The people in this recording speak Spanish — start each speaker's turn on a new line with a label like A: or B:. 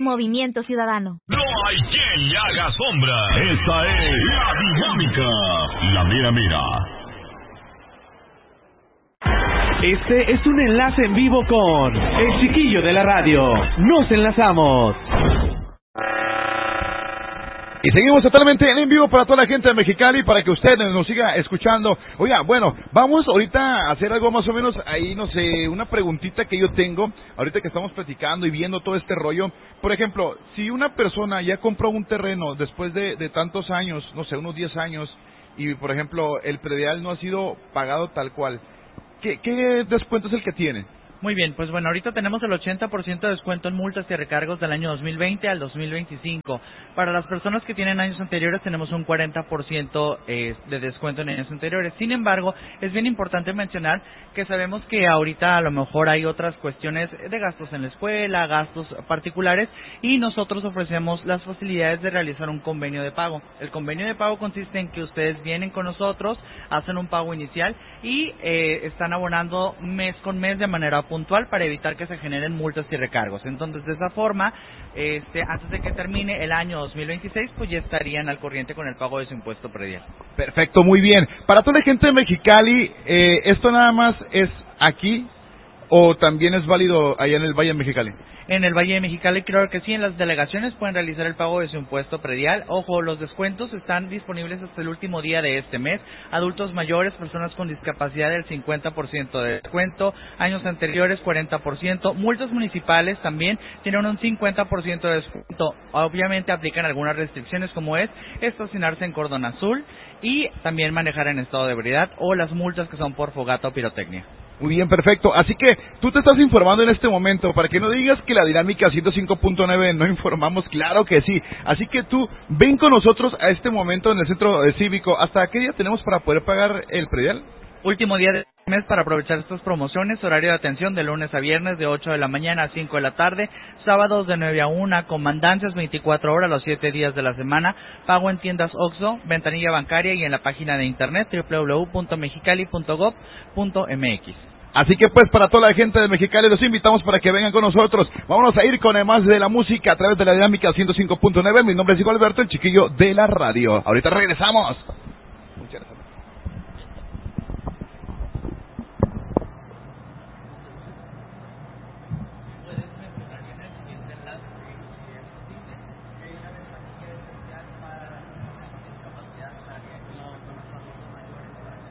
A: Movimiento Ciudadano.
B: No hay quien le haga sombra. Esta es La Dinámica. La mera mera.
C: Este es un enlace en vivo con El Chiquillo de la Radio. Nos enlazamos.
D: Y seguimos totalmente en vivo para toda la gente de Mexicali, para que usted nos siga escuchando. Oiga, bueno, vamos ahorita a hacer algo más o menos ahí, no sé, una preguntita que yo tengo, ahorita que estamos platicando y viendo todo este rollo. Por ejemplo, si una persona ya compró un terreno después de tantos años, no sé, unos 10 años, y por ejemplo, el predial no ha sido pagado tal cual, ¿qué descuento es el que tiene?
E: Muy bien, pues bueno, ahorita tenemos el 80% de descuento en multas y recargos del año 2020 al 2025. Para las personas que tienen años anteriores tenemos un 40% de descuento en años anteriores. Sin embargo, es bien importante mencionar que sabemos que ahorita a lo mejor hay otras cuestiones de gastos en la escuela, gastos particulares, y nosotros ofrecemos las facilidades de realizar un convenio de pago. El convenio de pago consiste en que ustedes vienen con nosotros, hacen un pago inicial y están abonando mes con mes de manera puntual para evitar que se generen multas y recargos. Entonces, de esa forma, antes de que termine el año 2026, pues ya estarían al corriente con el pago de su impuesto predial.
D: Perfecto, muy bien. Para toda la gente de Mexicali, ¿esto nada más es aquí o también es válido allá en el Valle de Mexicali?
E: En el Valle de Mexicali creo que sí, en las delegaciones pueden realizar el pago de su impuesto predial. Ojo, los descuentos están disponibles hasta el último día de este mes. Adultos mayores, personas con discapacidad del 50% de descuento, años anteriores 40%, multas municipales también tienen un 50% de descuento. Obviamente aplican algunas restricciones como es estacionarse en cordón azul y también manejar en estado de ebriedad o las multas que son por fogata o pirotecnia.
D: Muy bien, perfecto. Así que tú te estás informando en este momento, para que no digas que la Dinámica 105.9 no informamos, claro que sí. Así que tú ven con nosotros a este momento en el centro cívico. ¿Hasta qué día tenemos para poder pagar el predial?
E: Último día del mes para aprovechar estas promociones, horario de atención de lunes a viernes de 8 de la mañana a 5 de la tarde, sábados de 9 a 1, comandancias 24 horas los 7 días de la semana, pago en tiendas OXXO, ventanilla bancaria y en la página de internet www.mexicali.gov.mx.
D: Así que pues para toda la gente de Mexicali los invitamos para que vengan con nosotros. Vámonos a ir con más de la música a través de la Dinámica 105.9. Mi nombre es Alberto, el Chiquillo de la Radio. Ahorita regresamos.